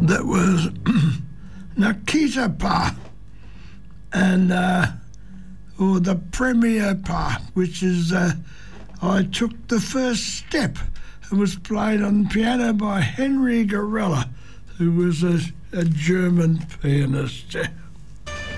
that was Nikita Pa and or the Premier Pa, which is I took the first step. It was played on piano by Henry Garella, who was a German pianist.